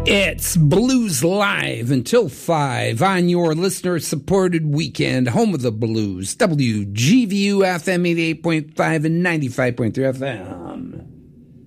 It's Blues Live until 5 on your listener-supported weekend, home of the blues, WGVU FM 88.5 and 95.3 FM.